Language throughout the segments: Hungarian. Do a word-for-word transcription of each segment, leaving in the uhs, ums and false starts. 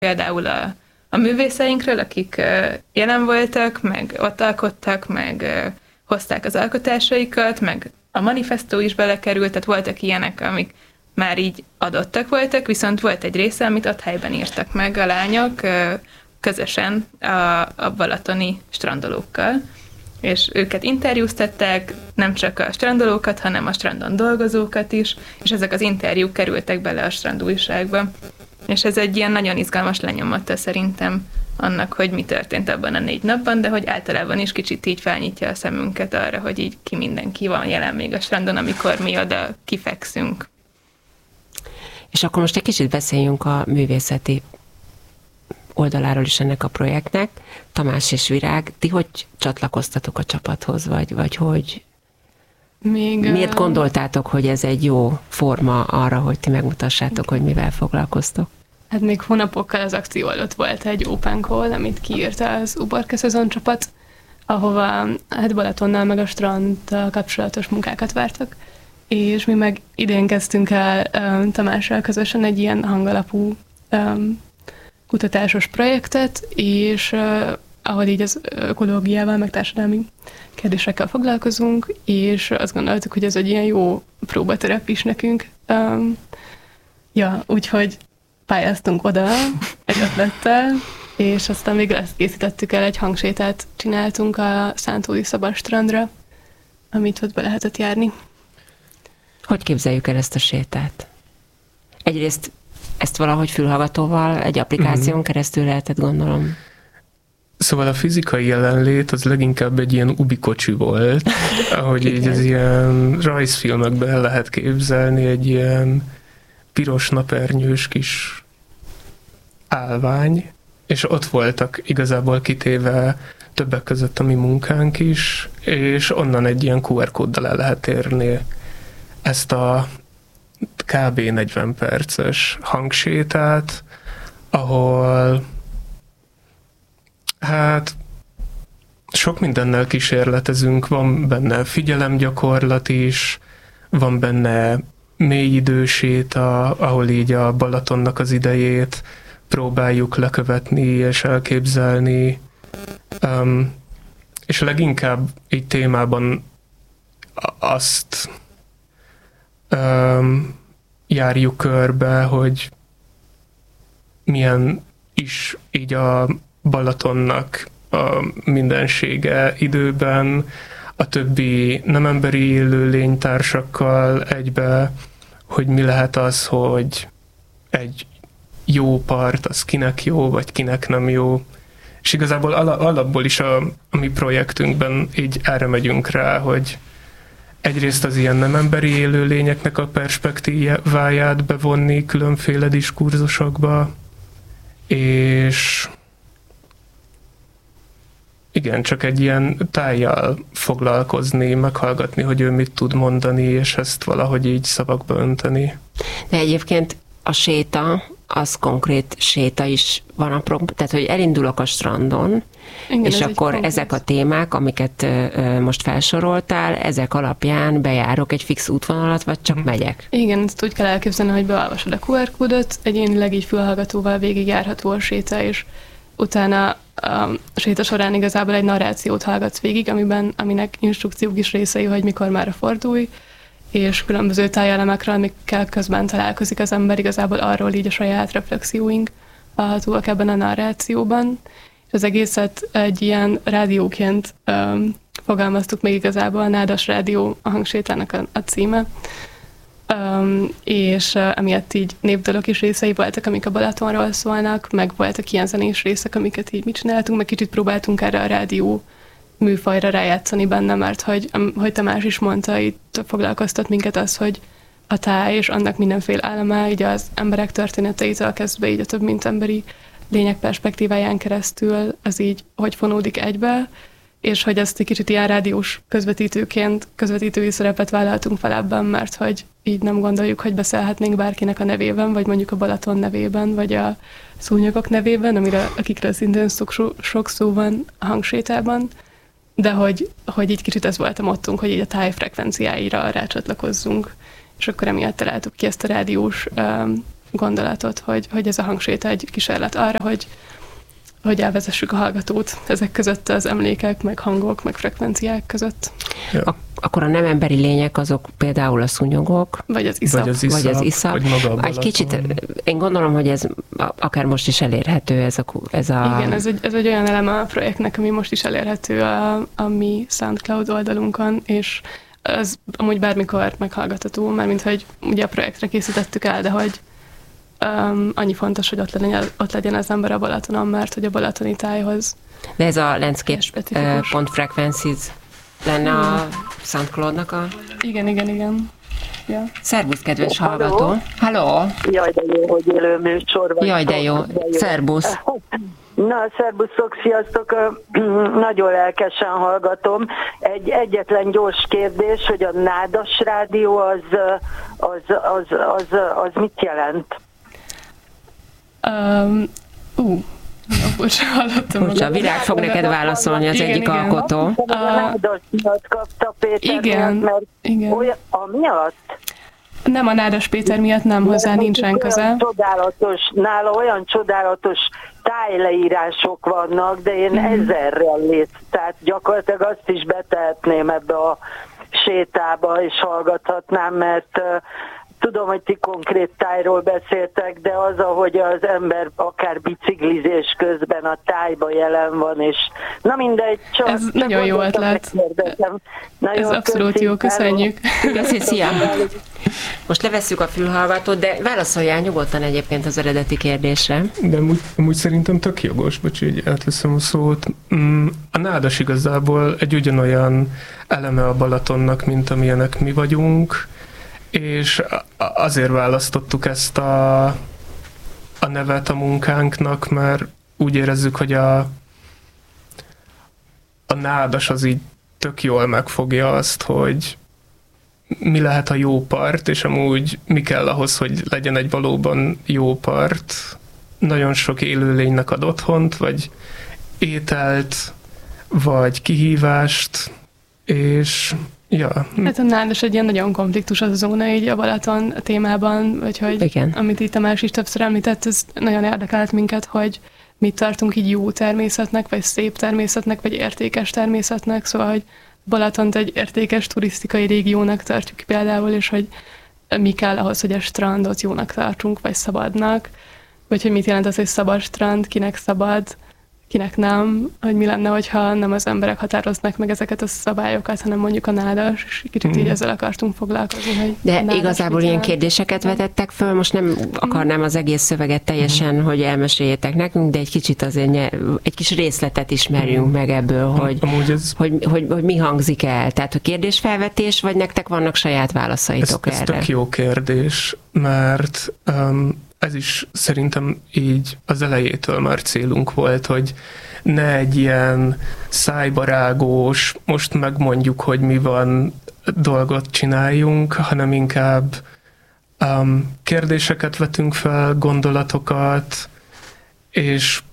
például a, a művészeinkről, akik jelen voltak, meg ott alkottak, meg hozták az alkotásaikat, meg a manifestó is belekerült, tehát voltak ilyenek, amik már így adottak voltak, viszont volt egy része, amit ott helyben írtak meg a lányok közösen a, a balatoni strandolókkal. És őket interjúztatták, nem csak a strandolókat, hanem a strandon dolgozókat is, és ezek az interjúk kerültek bele a Strand újságba. És ez egy ilyen nagyon izgalmas lenyomata szerintem annak, hogy mi történt abban a négy napban, de hogy általában is kicsit így felnyitja a szemünket arra, hogy így ki mindenki van jelen még a strandon, amikor mi oda kifekszünk. És akkor most egy kicsit beszéljünk a művészeti oldaláról is ennek a projektnek. Tamás és Virág, ti hogy csatlakoztatok a csapathoz, vagy, vagy hogy Még, miért gondoltátok, hogy ez egy jó forma arra, hogy ti megmutassátok, hogy mivel foglalkoztok? Hát még hónapokkal az akció előtt volt egy open call, amit kiírta az Uborka Szezon csapat, ahova hát Balatonnal meg a stranddal kapcsolatos munkákat vártak, és mi meg idén kezdtünk el um, Tamással közösen egy ilyen hangalapú um, kutatásos projektet, és uh, ahol így az ökológiával, meg társadalmi kérdésekkel foglalkozunk, és azt gondoltuk, hogy ez egy ilyen jó próbaterep is nekünk. Um, ja, úgyhogy pályáztunk oda egy ötlettel, és aztán végül ezt készítettük el, egy hangsétát csináltunk a Szántódi Szabad strandra, amit ott be lehetett járni. Hogy képzeljük el ezt a sétát? Egyrészt ezt valahogy fülhallgatóval, egy applikáción mm. keresztül lehetett, gondolom. Szóval a fizikai jelenlét az leginkább egy ilyen ubikocsi volt, ahogy így az ilyen rajzfilmekben el lehet képzelni, egy ilyen piros napernyős kis állvány, és ott voltak igazából kitéve többek között a mi munkánk is, és onnan egy ilyen kú er kóddal el lehet érni ezt a kb. negyven perces hangsétát, ahol hát sok mindennel kísérletezünk, van benne figyelemgyakorlat is, van benne mély időséta, ahol így a Balatonnak az idejét próbáljuk lekövetni és elképzelni, um, és leginkább így témában azt um, járjuk körbe, hogy milyen is így a Balatonnak a mindensége időben, a többi nem emberi élőlénytársakkal egybe, hogy mi lehet az, hogy egy jó part, az kinek jó, vagy kinek nem jó. És igazából alapból is a, a mi projektünkben így erre megyünk rá, hogy egyrészt az ilyen nem emberi élőlényeknek a perspektíváját bevonni különféle diskurzusokba, és igen, csak egy ilyen tájjal foglalkozni, meghallgatni, hogy ő mit tud mondani, és ezt valahogy így szavakba önteni. De egyébként a séta, az konkrét séta is van a prób- tehát hogy elindulok a strandon, igen, és akkor ezek a témák, amiket ö, most felsoroltál, ezek alapján bejárok egy fix útvonalat, vagy csak megyek? Igen, ezt úgy kell elképzelni, hogy beolvasod a kú er kódot, egyénileg így fülhallgatóval végigjárható a séta, és utána a séta során igazából egy narrációt hallgatsz végig, amiben, aminek instrukciók is részei, hogy mikor már fordulj, és különböző tájelemekről, amikkel közben találkozik az ember, igazából arról így a saját reflexióink hallhatóak ebben a narrációban. És az egészet egy ilyen rádióként um, fogalmaztuk még igazából, a Nádas Rádió a hangsétának a, a címe, um, és uh, emiatt így népdalok is részei voltak, amik a Balatonról szólnak, meg voltak ilyen zenés részek, amiket így mit csináltunk, meg kicsit próbáltunk erre a rádió műfajra rájátszani benne, mert hogy, hogy Tamás is mondta, itt foglalkoztat minket az, hogy a táj és annak mindenféle állama, így az emberek történeteitől kezdve így a több mint emberi lények perspektíváján keresztül, az így hogy fonódik egybe, és hogy ezt egy kicsit ilyen rádiós közvetítőként közvetítői szerepet vállaltunk fel ebben, mert hogy így nem gondoljuk, hogy beszélhetnénk bárkinek a nevében, vagy mondjuk a Balaton nevében, vagy a szúnyogok nevében, amire, akikről szintén sok, sok szó van a hangsétában, de hogy, hogy így kicsit ez volt a mottunk, hogy így a táj frekvenciáira rácsatlakozzunk, és akkor emiatt találtuk ki ezt a rádiós um, gondolatot, hogy, hogy ez a hangséta egy kísérlet arra, hogy, hogy elvezessük a hallgatót ezek között az emlékek, meg hangok, meg frekvenciák között. Ja. Ak- akkor a nem emberi lények azok például a szúnyogok, vagy az iszap. Vagy az iszap, vagy az iszap. vagy maga a egy kicsit, én gondolom, hogy ez akár most is elérhető, ez a... Ez a... Igen, ez egy, ez egy olyan eleme a projektnek, ami most is elérhető a, a mi SoundCloud oldalunkon, és az amúgy bármikor meghallgatható, mármint, hogy ugye a projektre készítettük el, de hogy um, annyi fontos, hogy ott legyen, ott legyen az ember a Balatonon, mert hogy a balatoni tájhoz. De ez a landscape.frequencies lenne a SoundCloud-nak a... Igen, igen, igen. Ja. Szerbusz, kedves hallgató! Halló! Jaj, de jó, hogy élő műsor vagy. Jaj, de jó! Szerbusz! Na, szerbuszok, sziasztok! Nagyon lelkesen hallgatom. Egy egyetlen gyors kérdés, hogy a nádas rádió az, az, az, az, az mit jelent? Um, uh. Bocsá, hallottam. Bocsá, a Virág fog neked válaszolni, az igen, egyik igen. alkotó. A nádas miatt kapta Péter igen, miatt, mert igen. Olyan, a miatt? Nem a Nádas Péter miatt, nem, hozzá nincsen köze. Csodálatos, nála olyan csodálatos tájleírások vannak, de én mm. ezerrel lész, tehát gyakorlatilag azt is betehetném ebbe a sétába, és hallgathatnám, mert uh, tudom, hogy ti konkrét tájról beszéltek, de az, ahogy az ember akár biciklizés közben a tájba jelen van, és na mindegy, csak... Ez csak nagyon jó ötlet. Ez abszolút jó, köszönjük. Köszi, szia! Most levesszük a fülhallgatót, de válaszoljál nyugodtan egyébként az eredeti kérdésre. De amúgy, amúgy szerintem tök jogos, bocs, így átveszem a szót. A nádas igazából egy ugyanolyan eleme a Balatonnak, mint amilyenek mi vagyunk, és azért választottuk ezt a, a nevet a munkánknak, mert úgy érezzük, hogy a, a nádas az így tök jól megfogja azt, hogy mi lehet a jó part, és amúgy mi kell ahhoz, hogy legyen egy valóban jó part. Nagyon sok élőlénynek ad otthont, vagy ételt, vagy kihívást, és ja. Hát a nádas egy ilyen nagyon konfliktusos zóna így a Balaton témában, vagy hogy igen. Amit itt Tamás is többször említett, ez nagyon érdekelt minket, hogy mit tartunk így jó természetnek, vagy szép természetnek, vagy értékes természetnek, szóval, hogy Balatont egy értékes turisztikai régiónak tartjuk például, és hogy mi kell ahhoz, hogy a strandot jónak tartsunk, vagy szabadnak, vagy hogy mit jelent az, hogy szabad strand, kinek szabad, kinek nem, hogy mi lenne, hogyha nem az emberek határoznak meg ezeket a szabályokat, hanem mondjuk a nádas, és kicsit így ezzel akartunk foglalkozni. Hogy de igazából ilyen kérdéseket vetettek föl, most nem akarnám az egész szöveget teljesen, mm. hogy elmeséljétek nekünk, de egy kicsit azért nye, egy kis részletet ismerjünk mm. meg ebből, hogy, ez... hogy, hogy, hogy mi hangzik el. Tehát a kérdésfelvetés, vagy nektek vannak saját válaszaitok ez, erre? Ez tök jó kérdés, mert um, ez is szerintem így az elejétől már célunk volt, hogy ne egy ilyen szájbarágós, most megmondjuk, hogy mi van, dolgot csináljunk, hanem inkább um, kérdéseket vetünk fel, gondolatokat, és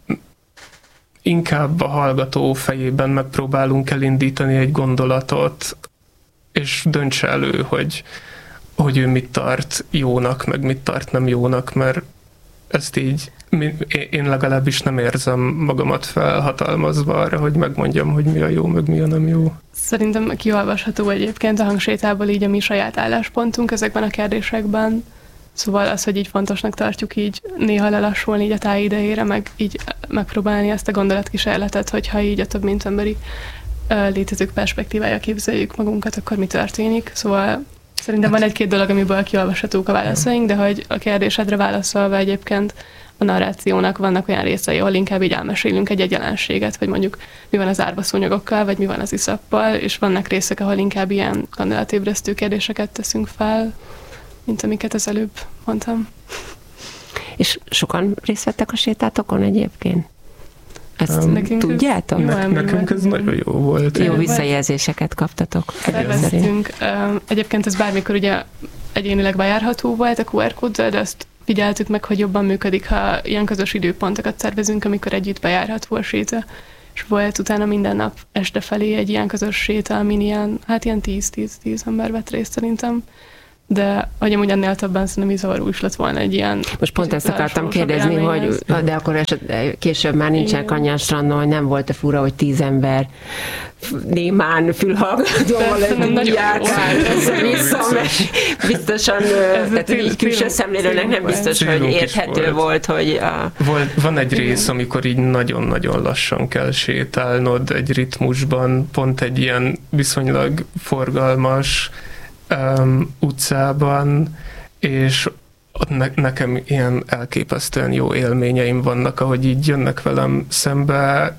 inkább a hallgató fejében megpróbálunk elindítani egy gondolatot, és döntse elő, hogy hogy ő mit tart jónak, meg mit tart nem jónak, mert ezt így én legalábbis nem érzem magamat felhatalmazva arra, hogy megmondjam, hogy mi a jó, meg mi a nem jó. Szerintem kiolvasható egyébként a hangsétából így a mi saját álláspontunk ezekben a kérdésekben. Szóval az, hogy így fontosnak tartjuk így néha lelassulni így a táj idejére, meg így megpróbálni ezt a gondolatkísérletet, hogyha így a több mint emberi létezők perspektívája képzeljük magunkat, akkor mi történik. Szóval szerintem van egy-két dolog, amiből kiolvashatók a válaszaink, de hogy a kérdésedre válaszolva egyébként a narrációnak vannak olyan részei, ahol inkább így elmesélünk egy-egy jelenséget, vagy mondjuk mi van az árvaszúnyogokkal, vagy mi van az iszappal, és vannak részek, ahol inkább ilyen gondolatébresztő kérdéseket teszünk fel, mint amiket az előbb mondtam. És sokan részt vettek a sétátokon egyébként? Ezt um, nekünk tudjátok? Ne, nekünk ez nagyon jó volt. Jó visszajelzéseket kaptatok. Szerveztünk. Egyébként ez bármikor ugye egyénileg bejárható volt a kú er kóddal, de azt figyeltük meg, hogy jobban működik, ha ilyen közös időpontokat szervezünk, amikor együtt bejárható a séta. És volt utána minden nap este felé egy ilyen közös séta, amin ilyen, hát ilyen tíz-tíz-tíz ember vett részt szerintem. de hogy amúgy ennél többen szerintem is zavaró is lett volna egy ilyen... Most pont ezt akartam kérdezni, hogy de akkor eset, később már nincsenek annyian strandon, hogy nem volt-e fura, hogy tíz ember némán fülhallgatóval egy járkál vissza, biztosan, tehát így külső szemlélőnek nem biztos, hogy érthető volt, hogy a... Van egy rész, amikor így nagyon-nagyon lassan kell sétálnod egy ritmusban, pont egy ilyen viszonylag forgalmas um, utcában, és ott ne, nekem ilyen elképesztően jó élményeim vannak, ahogy így jönnek velem szembe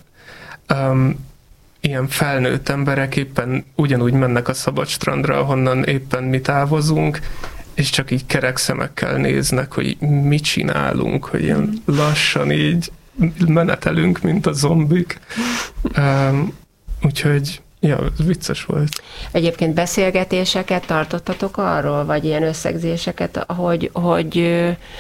um, ilyen felnőtt emberek éppen ugyanúgy mennek a szabad strandra, ahonnan éppen mi távozunk, és csak így kerek szemekkel néznek, hogy mit csinálunk, hogy ilyen lassan így menetelünk, mint a zombik. Um, úgyhogy ja, ez vicces volt. Egyébként beszélgetéseket tartottatok arról, vagy ilyen összegzéseket, hogy, hogy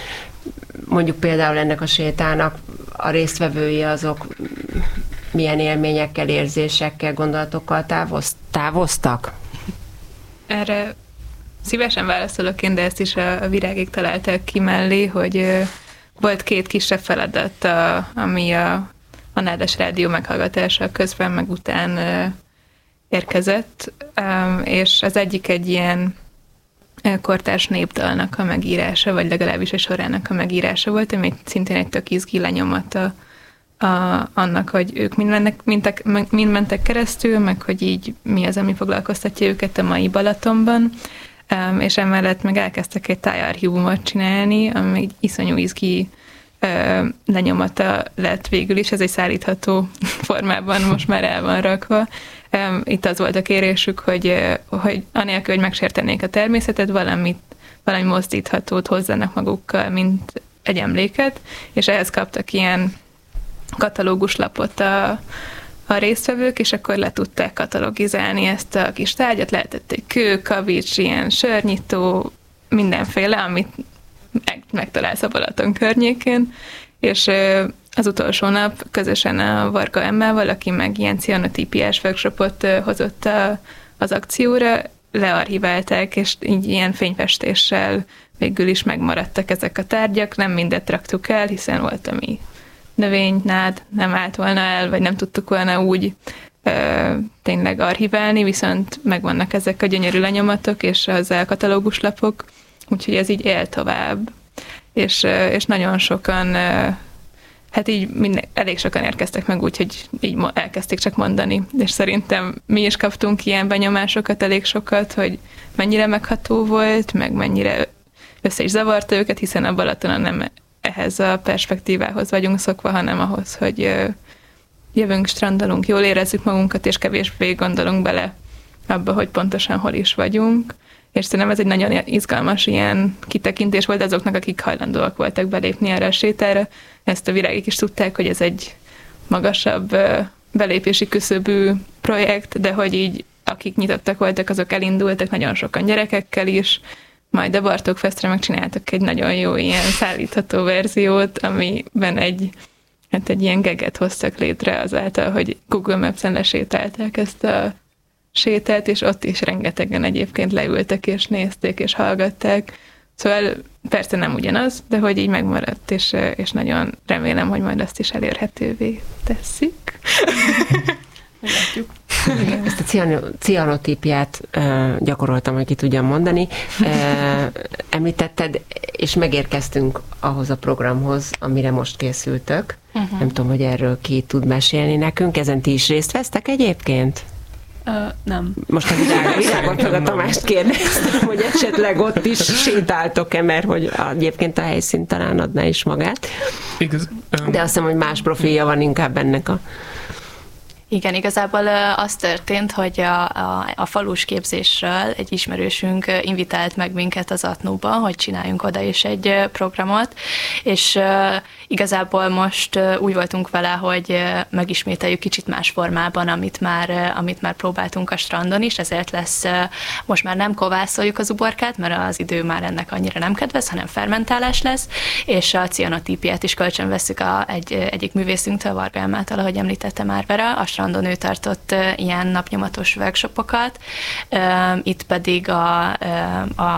mondjuk például ennek a sétának a résztvevői azok milyen élményekkel, érzésekkel, gondolatokkal távoz, távoztak? Erre szívesen válaszolok én, de ezt is a, a virágék találták ki mellé, hogy volt két kisebb feladat, a, ami a, a Nádas Rádió meghallgatása közben meg után érkezett, és az egyik egy ilyen kortárs népdalnak a megírása, vagy legalábbis a sorának a megírása volt, ami szintén egy tök izgi lenyomata a, annak, hogy ők mind mennek, mintek, mind mentek keresztül, meg hogy így mi az, ami foglalkoztatja őket a mai Balatonban, um, és emellett meg elkezdtek egy tájarchívumot csinálni, ami egy iszonyú izgi uh, lenyomata lett végül is, ez egy szállítható formában most már el van rakva. Um, itt az volt a kérésük, hogy, hogy anélkül, hogy megsértenék a természetet, valamit, valami mozdíthatót hozzanak magukkal, mint egy emléket, és ehhez kaptak ilyen katalóguslapot a, a résztvevők, és akkor le tudták katalogizálni ezt a kis tárgyat, lehetett egy kő, kavics, ilyen sörnyitó, mindenféle, amit megtalálsz a Balaton környékén, és az utolsó nap közösen a Varga Emmával, aki meg ilyen cianotípiás workshopot hozott a, az akcióra, learchiválták, és így ilyen fényfestéssel végül is megmaradtak ezek a tárgyak, nem mindet raktuk el, hiszen volt, ami növény, nád nem állt volna el, vagy nem tudtuk volna úgy ö, tényleg archiválni, viszont megvannak ezek a gyönyörű lenyomatok, és az elkatalóguslapok, úgyhogy ez így él tovább. És, ö, és nagyon sokan, ö, hát így minden, elég sokan érkeztek meg úgy, hogy így elkezdték csak mondani, és szerintem mi is kaptunk ilyen benyomásokat, elég sokat, hogy mennyire megható volt, meg mennyire össze is zavarta őket, hiszen a Balatonon nem ehhez a perspektívához vagyunk szokva, hanem ahhoz, hogy jövünk, strandolunk, jól érezzük magunkat, és kevésbé gondolunk bele abba, hogy pontosan hol is vagyunk. És szerintem ez egy nagyon izgalmas ilyen kitekintés volt azoknak, akik hajlandóak voltak belépni erre a sétára. Ezt a virágik is tudták, hogy ez egy magasabb belépési küszöbű projekt, de hogy így akik nyitottak voltak, azok elindultak, nagyon sokan gyerekekkel is, majd a Bartók Festre megcsináltak egy nagyon jó ilyen szállítható verziót, amiben egy, hát egy ilyen geget hoztak létre azáltal, hogy Google Maps-en lesétálták ezt a sétát, és ott is rengetegen egyébként leültek, és nézték, és hallgatták. Szóval persze nem ugyanaz, de hogy így megmaradt, és, és nagyon remélem, hogy majd azt is elérhetővé tesszük. Meglátjuk. Ezt a cianotípiát uh, gyakoroltam, hogy ki tudjam mondani. Uh, említetted, és megérkeztünk ahhoz a programhoz, amire most készültök. Uh-huh. Nem tudom, hogy erről ki tud mesélni nekünk. Ezen ti is részt vesztek egyébként? Uh, nem. Most a világ, világot meg a Tamást kérdeztem, hogy esetleg ott is sétáltok-e, mert hogy egyébként a helyszín talán adná is magát. Igaz, um... De azt hiszem, hogy más profilja van inkább ennek a... Igen, igazából az történt, hogy a, a, a falus képzésről egy ismerősünk invitált meg minket az Atnóba, hogy csináljunk oda is egy programot, és igazából most úgy voltunk vele, hogy megismételjük kicsit más formában, amit már, amit már próbáltunk a strandon is, ezért lesz, most már nem kovászoljuk az uborkát, mert az idő már ennek annyira nem kedvez, hanem fermentálás lesz, és a cianotípiát is kölcsön veszük a, egy, egyik művészünktől, Varga Emmától, ahogy említette már Vera, a strandon ő tartott ilyen napnyomatos workshopokat, itt pedig a, a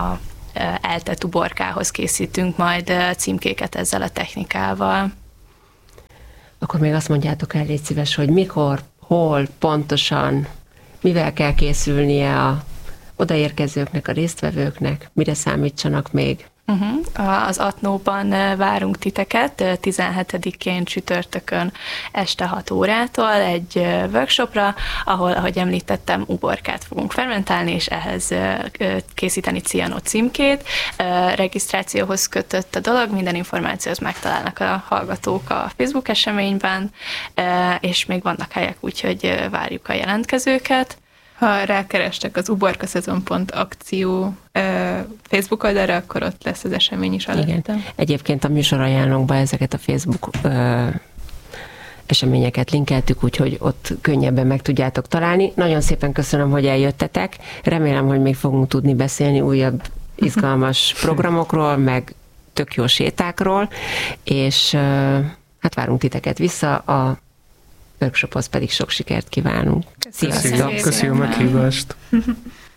eltett uborkához készítünk majd címkéket ezzel a technikával. Akkor még azt mondjátok el, légy szíves, hogy mikor, hol, pontosan, mivel kell készülnie a odaérkezőknek, a résztvevőknek, mire számítsanak még? Uh-huh. Az Atnóban várunk titeket tizenhetedikén csütörtökön este hat órától egy workshopra, ahol, ahogy említettem, uborkát fogunk fermentálni, és ehhez készíteni cianó címkét. Regisztrációhoz kötött a dolog, minden információt megtalálnak a hallgatók a Facebook eseményben, és még vannak helyek, úgyhogy várjuk a jelentkezőket. Ha rákerestek az uborkaszezon pont akció Facebook oldalra, akkor ott lesz az esemény is alatt. Igen. Egyébként a műsorajánlónkban ezeket a Facebook ö, eseményeket linkeltük, úgyhogy ott könnyebben meg tudjátok találni. Nagyon szépen köszönöm, hogy eljöttetek. Remélem, hogy még fogunk tudni beszélni újabb izgalmas programokról, meg tök jó sétákról, és ö, hát várunk titeket vissza, a workshophoz pedig sok sikert kívánunk. Köszönöm. Sziasztok! Köszönöm a meghívást!